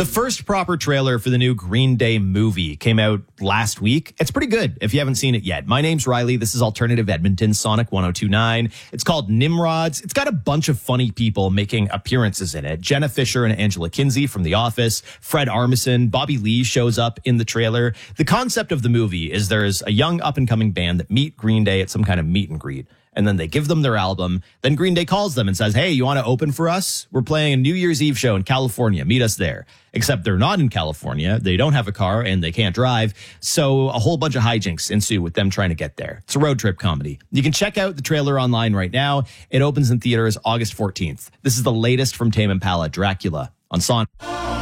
The first proper trailer for the new Green Day movie came out last week. It's pretty good if you haven't seen it yet. My name's Riley. This is Alternative Edmonton, Sonic 1029. It's called Nimrods. It's got a bunch of funny people making appearances in it. Jenna Fisher and Angela Kinsey from The Office, Fred Armisen, Bobby Lee shows up in the trailer. The concept of the movie is there's a young up-and-coming band that meet Green Day at some kind of meet and greet. And then they give them their album. Then Green Day calls them and says, hey, you want to open for us? We're playing a New Year's Eve show in California. Meet us there. Except they're not in California. They don't have a car and they can't drive. So a whole bunch of hijinks ensue with them trying to get there. It's a road trip comedy. You can check out the trailer online right now. It opens in theaters August 14th. This is the latest from Tame Impala, Dracula, on Sonic.